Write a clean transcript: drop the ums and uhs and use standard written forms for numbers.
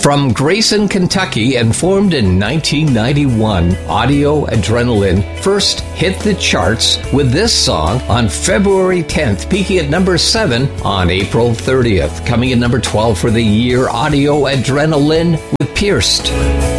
From Grayson, Kentucky, and formed in 1991, Audio Adrenaline first hit the charts with this song on February 10th, peaking at number 7 on April 30th. Coming in number 12 for the year, Audio Adrenaline with Pierced.